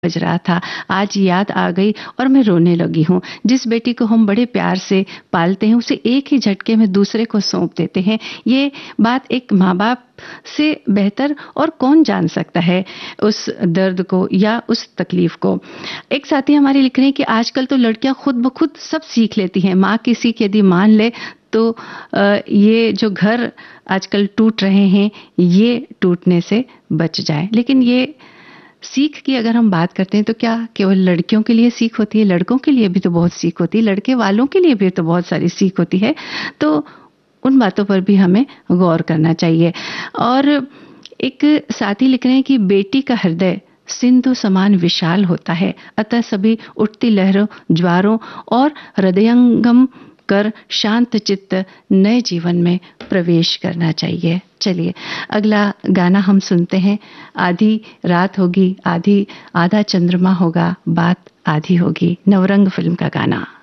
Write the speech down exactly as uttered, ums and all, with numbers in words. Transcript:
बज रहा था, आज याद आ गई और मैं रोने लगी हूँ। जिस बेटी को हम बड़े प्यार से पालते हैं उसे एक ही झटके में दूसरे को सौंप देते हैं। ये बात एक माँ बाप से बेहतर और कौन जान सकता है उस दर्द को या उस तकलीफ को। एक साथी हमारे लिख रहे हैं कि आजकल तो लड़कियां खुद ब खुद सब सीख लेती हैं। माँ की सीख यदि मान ले तो ये जो घर आजकल टूट रहे हैं ये टूटने से बच जाए। लेकिन ये सीख की अगर हम बात करते हैं तो क्या केवल लड़कियों के लिए सीख होती है? लड़कों के लिए भी तो बहुत सीख होती है, लड़के वालों के लिए भी तो बहुत सारी सीख होती है। तो उन बातों पर भी हमें गौर करना चाहिए। और एक साथी लिख रहे हैं कि बेटी का हृदय सिंधु समान विशाल होता है, अतः सभी उठती लहरों, ज्वारों और हृदयंगम कर शांत चित्त नए जीवन में प्रवेश करना चाहिए। चलिए अगला गाना हम सुनते हैं। आधी रात होगी, आधी आधा चंद्रमा होगा, बात आधी होगी। नवरंग फिल्म का गाना।